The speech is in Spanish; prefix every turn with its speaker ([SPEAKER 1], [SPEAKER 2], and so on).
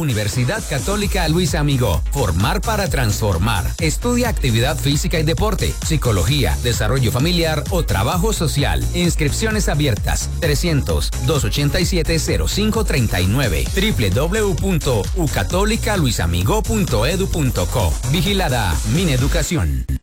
[SPEAKER 1] Universidad Católica Luis Amigó. Formar para transformar. Estudia actividad física y deporte, psicología, desarrollo familiar o trabajo social. Inscripciones abiertas. 300-287-0539. www.ucatolicaluisamigó.edu.co. Vigilada Mineducación.